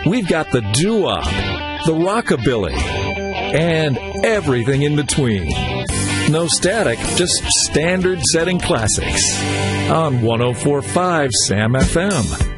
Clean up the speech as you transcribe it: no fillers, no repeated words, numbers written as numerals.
We've got the doo-wop, the rockabilly, and everything in between. No static, just standard setting classics on 104.5 Sam FM.